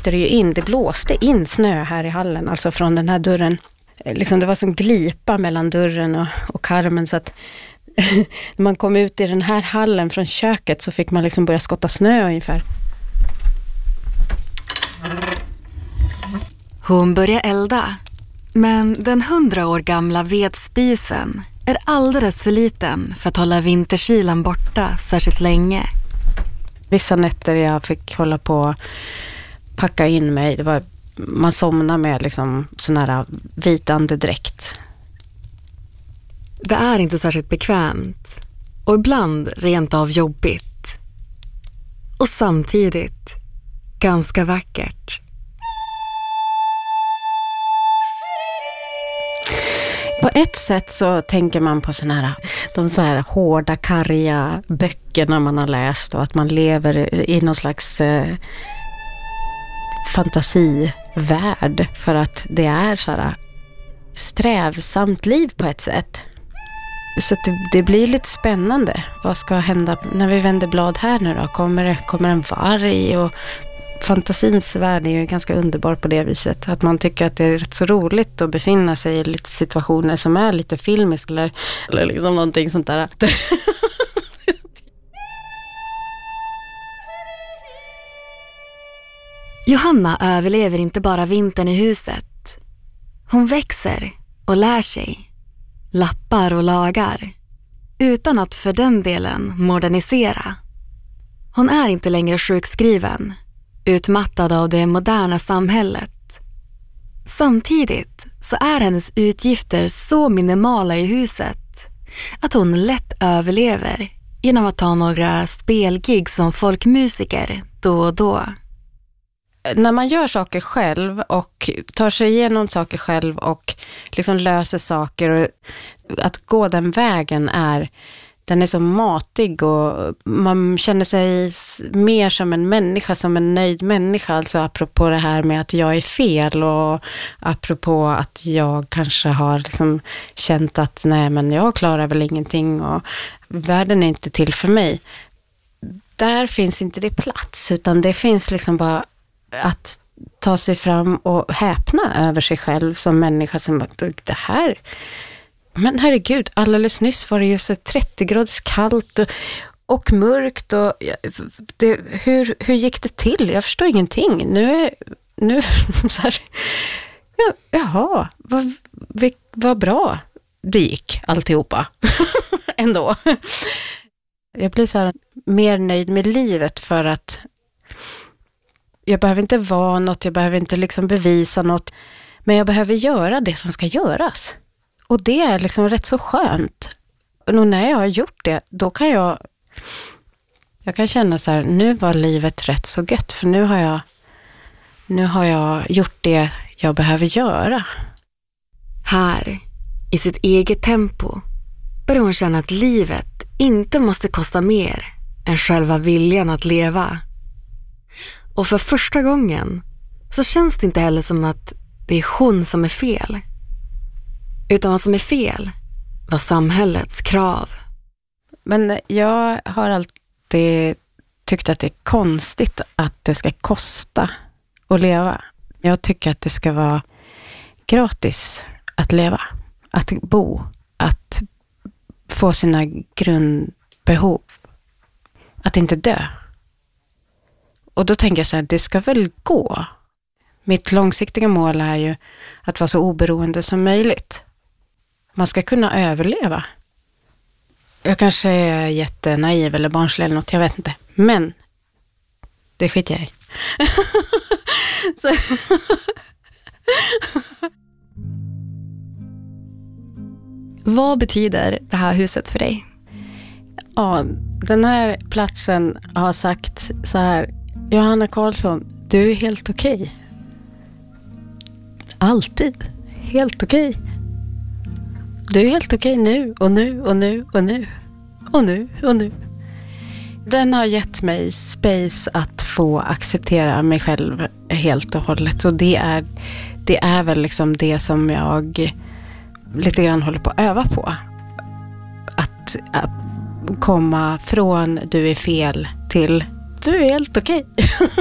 blåste det ju in. Det blåste in snö här i hallen, alltså från den här dörren. Liksom det var som glipa mellan dörren och karmen, så att när man kom ut i den här hallen från köket så fick man liksom börja skotta snö ungefär. Hon börjar elda, men den 100 år gamla vedspisen är alldeles för liten för att hålla vinterkylan borta särskilt länge. Vissa nätter jag fick hålla på och packa in mig, det var, man somnar med liksom sån här vit andedräkt. Det är inte särskilt bekvämt och ibland rent av jobbigt. Och samtidigt ganska vackert. På ett sätt så tänker man på de så här hårda, karga böckerna man har läst och att man lever i någon slags fantasivärld, för att det är så här strävsamt liv på ett sätt. Så att det blir lite spännande. Vad ska hända när vi vänder blad här nu då? Kommer en varg? Och fantasins värld är ju ganska underbar på det viset. Att man tycker att det är rätt så roligt att befinna sig i lite situationer som är lite filmisk eller liksom någonting sånt där. Johanna överlever inte bara vintern i huset. Hon växer och lär sig. Lappar och lagar. Utan att för den delen modernisera. Hon är inte längre sjukskriven. Utmattad av det moderna samhället. Samtidigt så är hennes utgifter så minimala i huset att hon lätt överlever genom att ta några spelgig som folkmusiker då och då. När man gör saker själv och tar sig igenom saker själv och liksom löser saker, och att gå den vägen den är så matig och man känner sig mer som en människa, som en nöjd människa. Alltså apropå det här med att jag är fel och apropå att jag kanske har liksom känt att nej, men jag klarar väl ingenting och världen är inte till för mig. Där finns inte det plats, utan det finns liksom bara att ta sig fram och häpna över sig själv som människa, som det här. Men herregud, alldeles nyss var det ju så 30 graders kallt och mörkt. Och hur gick det till? Jag förstår ingenting. Nu så här, jaha, vad bra det gick alltihopa. Ändå. Jag blir så här mer nöjd med livet, för att jag behöver inte vara något, jag behöver inte liksom bevisa något, men jag behöver göra det som ska göras. Och det är liksom rätt så skönt. Och när jag har gjort det, då kan jag kan känna så här, nu var livet rätt så gött, för nu har jag gjort det jag behöver göra. Här, i sitt eget tempo, börjar hon känna att livet inte måste kosta mer än själva viljan att leva. Och för första gången så känns det inte heller som att det är hon som är fel. Utan vad som är fel var samhällets krav. Men jag har alltid tyckt att det är konstigt att det ska kosta att leva. Jag tycker att det ska vara gratis att leva, att bo, att få sina grundbehov, att inte dö. Och då tänker jag så här, det ska väl gå. Mitt långsiktiga mål är ju att vara så oberoende som möjligt. Man ska kunna överleva. Jag kanske är jättenaiv eller barnslig eller något, jag vet inte. Men det skiter jag i. Vad betyder det här huset för dig? Ja, den här platsen har sagt så här: Johanna Karlsson, du är helt okej. Alltid helt okej. Du är helt okej nu och nu och nu och nu och nu och nu. Den har gett mig space att få acceptera mig själv helt och hållet. Och det är väl liksom det som jag lite grann håller på att öva på. Att komma från du är fel till du är helt okej.